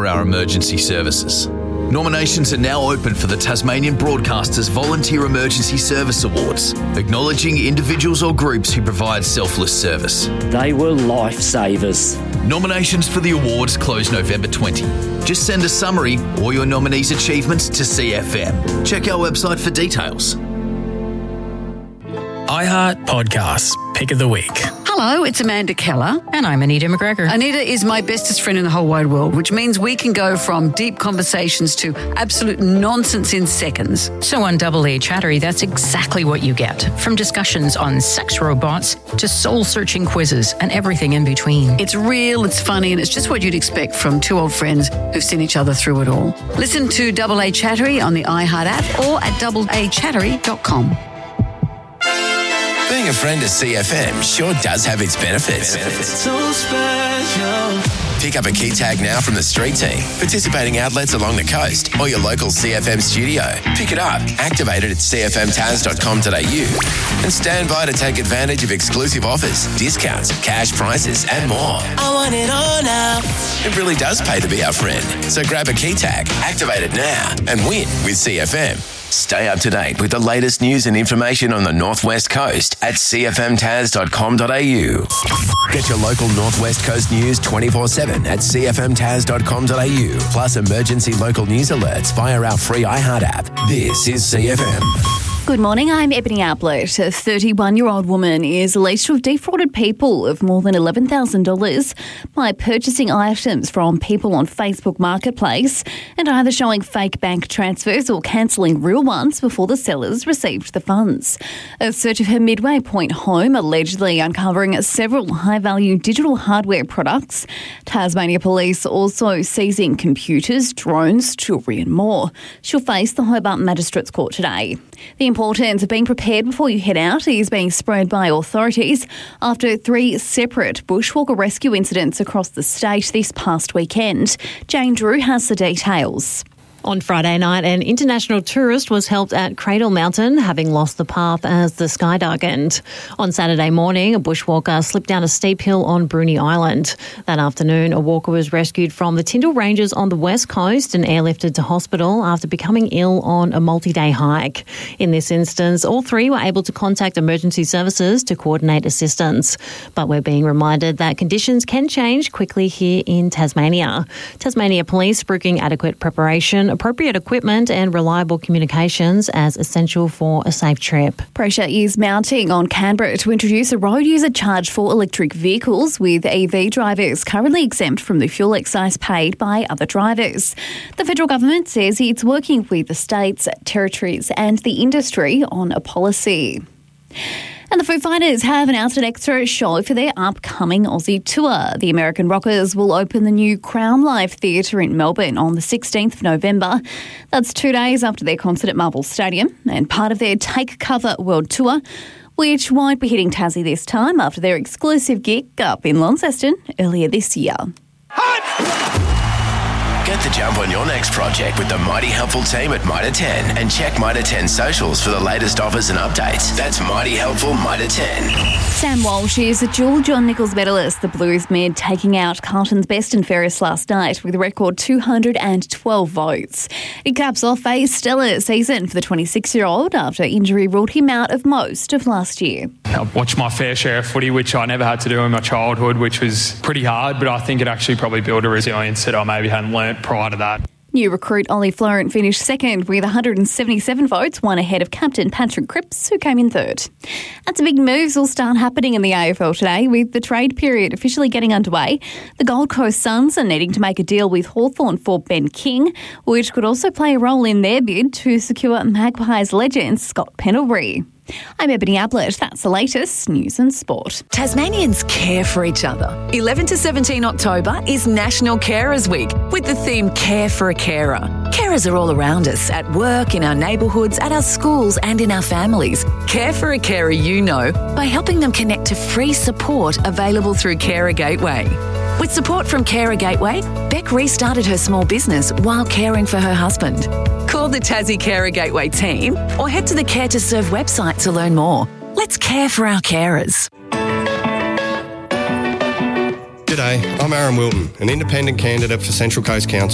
our emergency services. Nominations are now open for the Tasmanian Broadcasters Volunteer Emergency Service Awards, acknowledging individuals or groups who provide selfless service. They were lifesavers. Nominations for the awards close November 20. Just send a summary or your nominee's achievements to CFM. Check our website for details. iHeart Podcasts, Pick of the Week. Hello, it's Amanda Keller. And I'm Anita McGregor. Anita is my bestest friend in the whole wide world, which means we can go from deep conversations to absolute nonsense in seconds. So on Double A Chattery, that's exactly what you get. From discussions on sex robots to soul-searching quizzes and everything in between. It's real, it's funny, and it's just what you'd expect from two old friends who've seen each other through it all. Listen to Double A Chattery on the iHeart app or at doubleachattery.com. Being a friend of CFM sure does have its benefits. So special. Pick up a key tag now from the street team, participating outlets along the coast, or your local CFM studio. Pick it up, activate it at cfmtaz.com.au, and stand by to take advantage of exclusive offers, discounts, cash prizes, and more. I want it all now. It really does pay to be our friend. So grab a key tag, activate it now, and win with CFM. Stay up to date with the latest news and information on the Northwest Coast at cfmtaz.com.au. Get your local Northwest Coast news 24/7 at cfmtaz.com.au. Plus emergency local news alerts via our free iHeart app. This is CFM. Good morning, I'm Ebony Ablett. A 31-year-old woman is alleged to have defrauded people of more than $11,000 by purchasing items from people on Facebook Marketplace and either showing fake bank transfers or cancelling real ones before the sellers received the funds. A search of her Midway Point home allegedly uncovering several high-value digital hardware products. Tasmania Police also seizing computers, drones, jewellery and more. She'll face the Hobart Magistrates Court today. The importance of being prepared before you head out is being spread by authorities after 3 separate bushwalker rescue incidents across the state this past weekend. Jane Drew has the details. On Friday night, an international tourist was helped at Cradle Mountain, having lost the path as the sky darkened. On Saturday morning, a bushwalker slipped down a steep hill on Bruny Island. That afternoon, a walker was rescued from the Tyndall Ranges on the west coast and airlifted to hospital after becoming ill on a multi-day hike. In this instance, all 3 were able to contact emergency services to coordinate assistance. But we're being reminded that conditions can change quickly here in Tasmania. Tasmania Police spruiking adequate preparation, appropriate equipment and reliable communications as essential for a safe trip. Pressure is mounting on Canberra to introduce a road user charge for electric vehicles, with EV drivers currently exempt from the fuel excise paid by other drivers. The federal government says it's working with the states, territories and the industry on a policy. And the Foo Fighters have announced an extra show for their upcoming Aussie tour. The American Rockers will open the new Crown Live Theatre in Melbourne on the 16th of November. That's 2 days after their concert at Marvel Stadium and part of their Take Cover World Tour, which won't be hitting Tassie this time after their exclusive gig up in Launceston earlier this year. Get the jump on your next project with the Mighty Helpful team at Mitre 10 and check Mitre 10 socials for the latest offers and updates. That's Mighty Helpful Mitre 10. Sam Walsh is a dual John Nichols medalist, the Blues mid taking out Carlton's best and fairest last night with a record 212 votes. It caps off a stellar season for the 26-year-old after injury ruled him out of most of last year. I watched my fair share of footy, which I never had to do in my childhood, which was pretty hard, but I think it actually probably built a resilience that I maybe hadn't learnt prior to that. New recruit Ollie Florent finished second with 177 votes, one ahead of captain Patrick Cripps, who came in third. And some big moves will start happening in the AFL today, with the trade period officially getting underway. The Gold Coast Suns are needing to make a deal with Hawthorn for Ben King, which could also play a role in their bid to secure Magpies legend Scott Pendlebury. I'm Ebony Ablett. That's the latest news and sport. Tasmanians care for each other. 11 to 17 October is National Carers Week with the theme Care for a Carer. Carers are all around us, at work, in our neighbourhoods, at our schools and in our families. Care for a carer you know by helping them connect to free support available through Carer Gateway. With support from Carer Gateway, Beck restarted her small business while caring for her husband. Call the Tassie Carer Gateway team or head to the Care to Serve website to learn more. Let's care for our carers. G'day, I'm Aaron Wilton, an independent candidate for Central Coast Council.